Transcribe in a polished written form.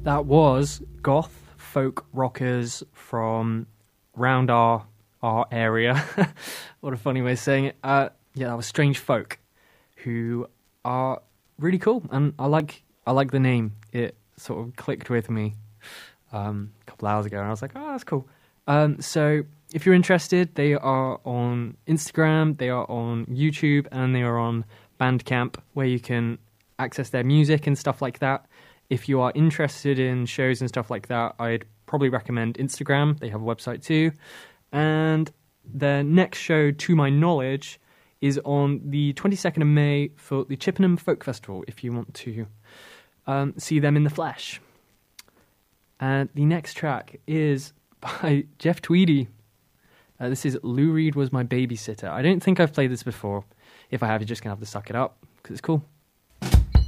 That was goth folk rockers from round our area. What a funny way of saying it. Yeah, that was Strange Folk, who are really cool, and I like the name. It sort of clicked with me a couple hours ago, and I was like, oh, that's cool. So if you're interested, they are on Instagram, they are on YouTube, and they are on Bandcamp, where you can access their music and stuff like that. If you are interested in shows and stuff like that, I'd probably recommend Instagram. They have a website too. And their next show, to my knowledge, is on the 22nd of May for the Chippenham Folk Festival, if you want to see them in the flesh. And the next track is by Jeff Tweedy. This is Lou Reed Was My Babysitter. I don't think I've played this before. If I have, you're just going to have to suck it up, because it's cool.